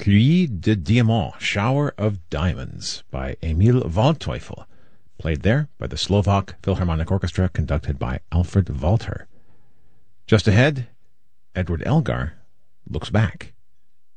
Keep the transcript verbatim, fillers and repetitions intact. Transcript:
Pluie de Diamants, Shower of Diamonds, by Emil Waldteufel, played there by the Slovak Philharmonic Orchestra, conducted by Alfred Walter. Just ahead, Edward Elgar looks back.